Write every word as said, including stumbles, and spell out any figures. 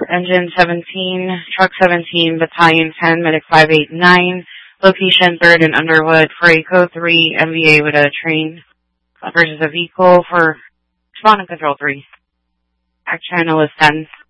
Engine seventeen, Truck seventeen, Battalion ten, Medic five eight nine, location third and Underwood for a code three M V A with a train versus a vehicle for Responding Control three. Action channel is ten.